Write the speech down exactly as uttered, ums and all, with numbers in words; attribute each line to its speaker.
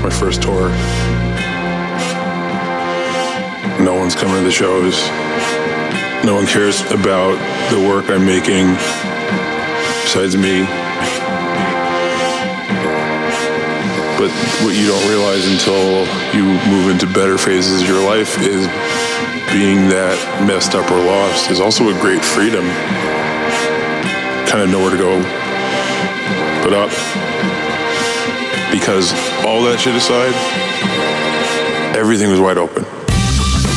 Speaker 1: my first tour. No one's coming to the shows. No one cares about the work I'm making besides me. But what you don't realize until you move into better phases of your life is being that messed up or lost is also a great freedom. Kind of nowhere to go but up. Because all that shit aside, everything was wide open.